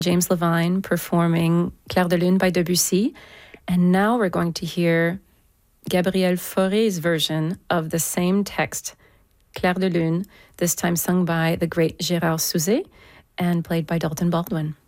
James Levine performing Clair de Lune by Debussy. And now we're going to hear Gabriel Fauré's version of the same text, Clair de Lune, this time sung by the great Gérard Souzet and played by Dalton Baldwin.